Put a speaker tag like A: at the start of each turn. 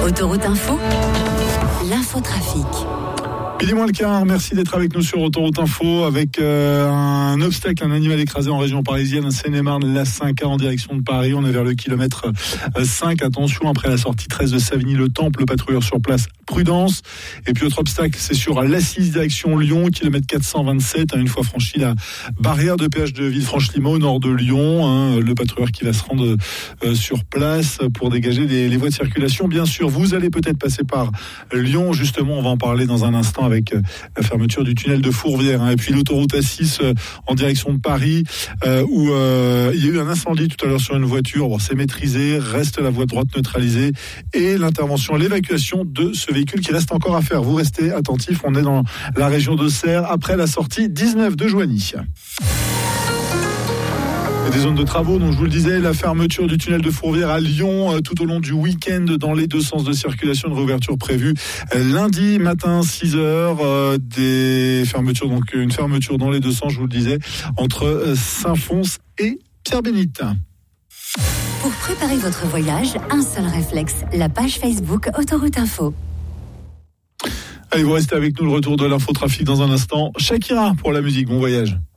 A: Autoroute Info, l'infotrafic.
B: Il est moins le quart, merci d'être avec nous sur Autoroute Info avec un obstacle, un animal écrasé en région parisienne, Seine-et-Marne, l'A5A en direction de Paris. On est vers le kilomètre 5. Attention, après la sortie 13 de Savigny-le-Temple, le patrouilleur sur place, prudence. Et puis autre obstacle, c'est sur l'A6 direction Lyon, kilomètre 427. Une fois franchi la barrière de péage de Villefranche-Limau au nord de Lyon, le patrouilleur qui va se rendre sur place pour dégager les voies de circulation. Bien sûr, vous allez peut-être passer par Lyon. Justement, on va en parler dans un instant avec la fermeture du tunnel de Fourvière, et puis l'autoroute A6 en direction de Paris où il y a eu un incendie tout à l'heure sur une voiture. Bon, c'est maîtrisé, reste la voie droite neutralisée et l'évacuation de ce véhicule qui reste encore à faire. Vous restez attentifs, on est dans la région d'Auxerre après la sortie 19 de Joigny. Et des zones de travaux, donc je vous le disais, la fermeture du tunnel de Fourvière à Lyon tout au long du week-end dans les deux sens de circulation, de réouverture prévue lundi matin 6h, des fermetures, donc une fermeture dans les deux sens, je vous le disais, entre Saint-Fons et Pierre-Bénite.
A: Pour préparer votre voyage, un seul réflexe, la page Facebook Autoroute Info.
B: Allez, vous restez avec nous, le retour de l'infotrafic dans un instant. Shakira pour la musique, bon voyage.